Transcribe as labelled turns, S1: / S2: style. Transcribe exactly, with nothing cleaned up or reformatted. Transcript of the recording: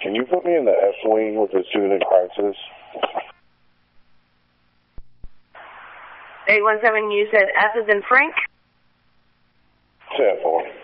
S1: Can you put me in the F wing with a student crisis?
S2: eight one seven, you said F is in Frank?
S1: ten four.